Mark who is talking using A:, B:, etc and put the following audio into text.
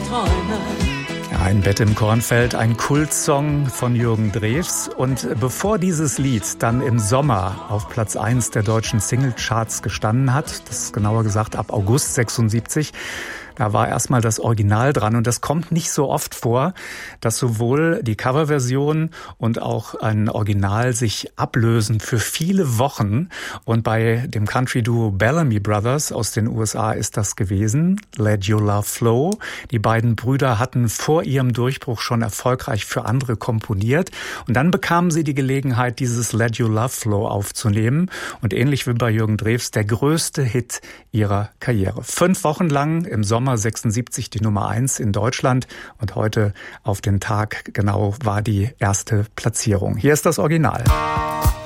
A: Ein Bett im Kornfeld, ein Kultsong von Jürgen Drews. Und bevor dieses Lied dann im Sommer auf Platz 1 der deutschen Singlecharts gestanden hat, das ist genauer gesagt ab August 76, da war erstmal das Original dran. Und das kommt nicht so oft vor, dass sowohl die Coverversion und auch ein Original sich ablösen für viele Wochen. Und bei dem Country-Duo Bellamy Brothers aus den USA ist das gewesen. Let Your Love Flow. Die beiden Brüder hatten vor ihrem Durchbruch schon erfolgreich für andere komponiert. Und dann bekamen sie die Gelegenheit, dieses Let Your Love Flow aufzunehmen. Und ähnlich wie bei Jürgen Drews, der größte Hit ihrer Karriere. 5 Wochen lang im Sommer 76 die Nummer 1 in Deutschland. Und heute auf den Tag genau war die erste Platzierung. Hier ist das Original.